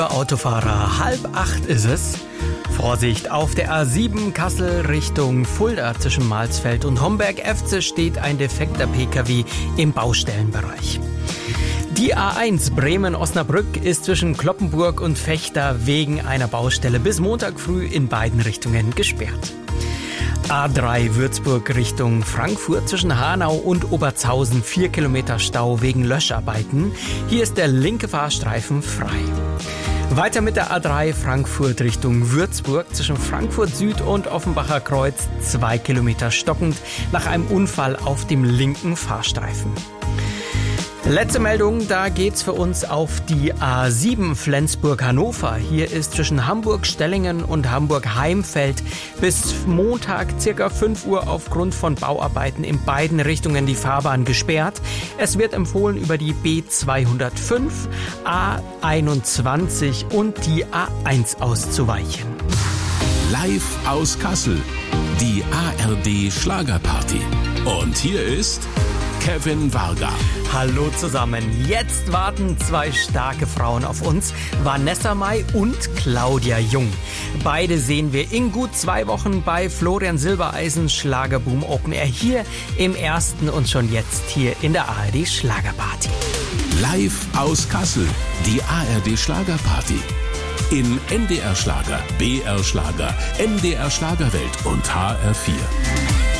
Autofahrer, 7:30 ist es. Vorsicht, auf der A7 Kassel Richtung Fulda zwischen Mahlsfeld und Homberg-Efze steht ein defekter Pkw im Baustellenbereich. Die A1 Bremen-Osnabrück ist zwischen Cloppenburg und Vechta wegen einer Baustelle bis Montag früh in beiden Richtungen gesperrt. A3 Würzburg Richtung Frankfurt zwischen Hanau und Obertshausen 4 Kilometer Stau wegen Löscharbeiten. Hier ist der linke Fahrstreifen frei. Weiter mit der A3 Frankfurt Richtung Würzburg zwischen Frankfurt Süd und Offenbacher Kreuz 2 Kilometer stockend nach einem Unfall auf dem linken Fahrstreifen. Letzte Meldung, da geht's für uns auf die A7 Flensburg-Hannover. Hier ist zwischen Hamburg-Stellingen und Hamburg-Heimfeld bis Montag ca. 5 Uhr aufgrund von Bauarbeiten in beiden Richtungen die Fahrbahn gesperrt. Es wird empfohlen, über die B205, A21 und die A1 auszuweichen. Live aus Kassel, die ARD Schlagerparty. Und hier ist Kevin Varga. Hallo zusammen. Jetzt warten 2 starke Frauen auf uns. Vanessa Mai und Claudia Jung. Beide sehen wir in gut 2 Wochen bei Florian Silbereisen Schlagerboom Open Air hier im ersten und schon jetzt hier in der ARD Schlagerparty. Live aus Kassel, die ARD Schlagerparty. In NDR Schlager, BR Schlager, MDR Schlagerwelt und HR4.